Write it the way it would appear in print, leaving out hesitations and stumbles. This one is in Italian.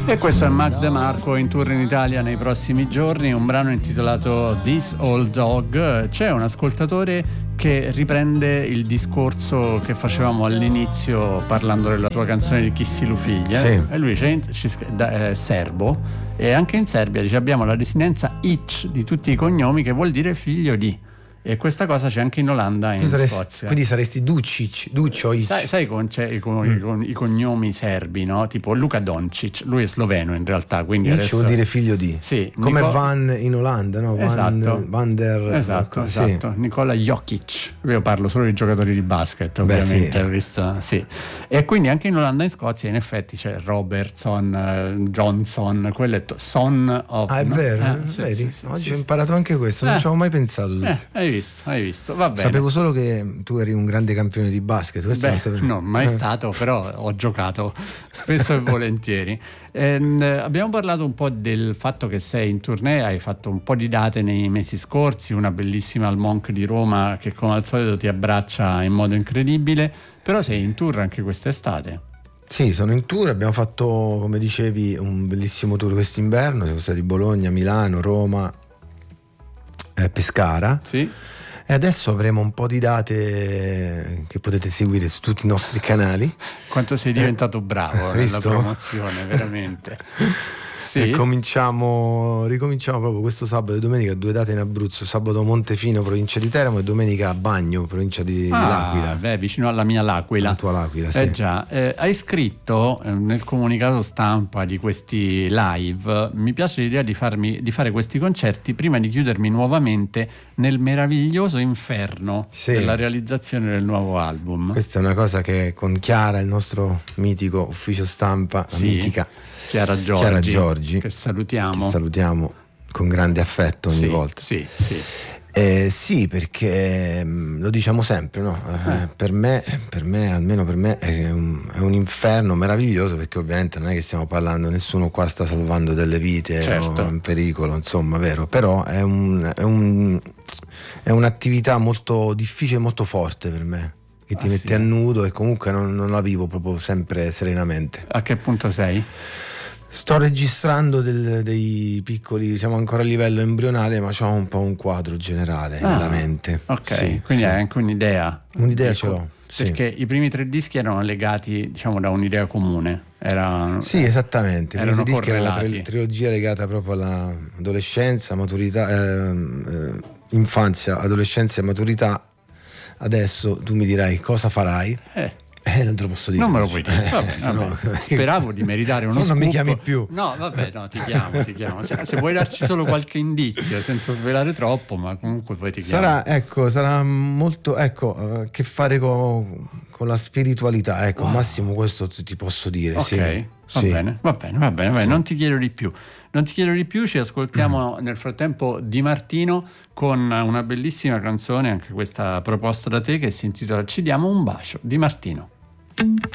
E questo è Mac DeMarco in tour in Italia nei prossimi giorni, un brano intitolato This Old Dog. C'è un ascoltatore che riprende il discorso che facevamo all'inizio parlando della tua canzone di Chi si lu figlia, sì. E lui è serbo, e anche in Serbia dice abbiamo la desinenza ic di tutti i cognomi, che vuol dire figlio di. E questa cosa c'è anche in Olanda e in Scozia. Quindi saresti Ducic, Ducioic. Sai i cognomi serbi, no? Tipo Luka Doncic, lui è sloveno in realtà, quindi Ic adesso vuol dire figlio di. Sì, come Van in Olanda, no? Esatto. Van der. Esatto. Sì. Nicola Jokic. Io parlo solo di giocatori di basket, ovviamente. Beh, sì. Visto? Sì. E quindi anche in Olanda e in Scozia in effetti c'è Robertson, Johnson, quello è Son of. Ah, è vero? Sì, oggi ho imparato anche questo, non ci avevo mai pensato. Hai visto, va bene. Sapevo solo che tu eri un grande campione di basket. No, mai stato, però ho giocato spesso e volentieri. Abbiamo parlato un po' del fatto che sei in tournée, hai fatto un po' di date nei mesi scorsi, una bellissima al Monk di Roma che come al solito ti abbraccia in modo incredibile, però sei in tour anche quest'estate. Sì, sono in tour, abbiamo fatto, come dicevi, un bellissimo tour quest'inverno, siamo stati a Bologna, Milano, Roma, Pescara. Sì. E adesso avremo un po' di date che potete seguire su tutti i nostri canali. Quanto sei diventato bravo nella promozione, veramente. Sì. E ricominciamo proprio questo sabato e domenica, 2 date in Abruzzo: sabato Montefino, provincia di Teramo, e domenica a Bagno, provincia di L'Aquila. Vicino alla mia L'Aquila. La tua L'Aquila, sì. Già. Hai scritto nel comunicato stampa di questi live: mi piace l'idea di fare questi concerti prima di chiudermi nuovamente nel meraviglioso inferno della realizzazione del nuovo album. Questa è una cosa che con Chiara, il nostro mitico ufficio stampa, la mitica Chiara Giorgi, che salutiamo con grande affetto ogni volta. Sì, perché lo diciamo sempre, no? Per me, almeno per me, è un inferno meraviglioso, perché ovviamente non è che stiamo parlando, nessuno qua sta salvando delle vite, certo, o in pericolo, insomma, vero? Però è un'attività molto difficile, molto forte per me, che ti mette a nudo, e comunque non la vivo proprio sempre serenamente. A che punto sei? Sto registrando dei piccoli, siamo ancora a livello embrionale, ma c'ho un po' un quadro generale nella mente. Ok, quindi hai anche un'idea. Un'idea ce l'ho. Perché i primi 3 dischi erano legati, diciamo, da un'idea comune. Sì, esattamente. I primi 3 dischi erano una trilogia legata proprio all'adolescenza, maturità, infanzia, adolescenza e maturità. Adesso tu mi dirai cosa farai. Non te lo posso dire. Non me lo puoi dire. Vabbè. Speravo di meritare uno scoop. Non mi chiami più. No, vabbè, no, ti chiamo. Se vuoi darci solo qualche indizio senza svelare troppo, ma comunque poi ti chiamo. Sarà molto, che fare con la spiritualità, Wow. Massimo, questo ti posso dire. Ok, va bene. Non ti chiedo di più. Ci ascoltiamo nel frattempo Di Martino con una bellissima canzone, anche questa proposta da te, che si intitola Ci diamo un bacio. Di Martino.